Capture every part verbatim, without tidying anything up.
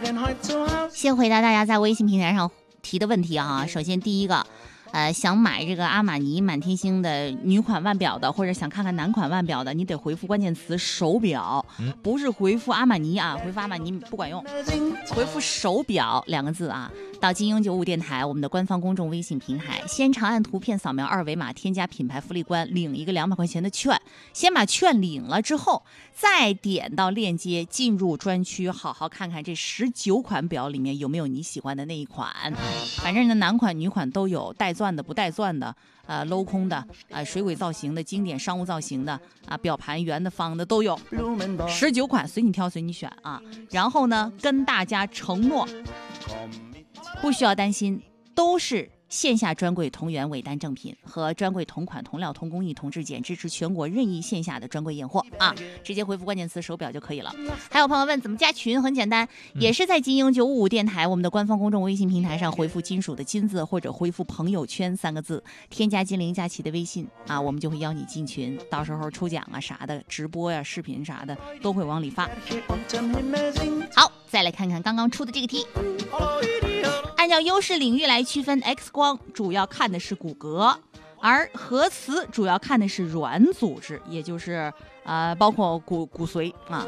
先回答大家在微信平台上提的问题啊。首先第一个，呃，想买这个阿玛尼满天星的女款腕表的，或者想看看男款腕表的，你得回复关键词手表，不是回复阿玛尼啊，回复阿玛尼不管用，回复手表两个字啊。到金鹰九五电台我们的官方公众微信平台，先长按图片扫描二维码，添加品牌福利官，领一个两百块钱的券。先把券领了之后，再点到链接进入专区，好好看看这十九款表里面有没有你喜欢的那一款。反正呢，男款女款都有，带钻的不带钻的，呃，镂空的，呃，水鬼造型的，经典商务造型的，啊，表盘圆的方的都有，十九款随你挑随你选啊。然后呢，跟大家承诺，不需要担心，都是线下专柜同源尾单正品，和专柜同款同料同工艺同质检，支持全国任意线下的专柜验货啊！直接回复关键词手表就可以了。还有朋友问怎么加群，很简单，也是在金鹰九五五电台我们的官方公众微信平台上回复金属的金字，或者回复朋友圈三个字，添加金陵佳琪的微信啊，我们就会邀你进群，到时候抽奖啊啥的，直播呀、啊、视频啥的都会往里发。好，再来看看刚刚出的这个题。按照优势领域来区分 X 光主要看的是骨骼，而核磁主要看的是软组织，也就是呃包括骨骨髓啊。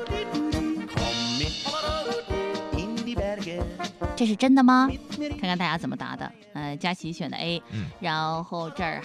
这是真的吗？看看大家怎么答的。呃，佳琪选的 A，、嗯、然后这儿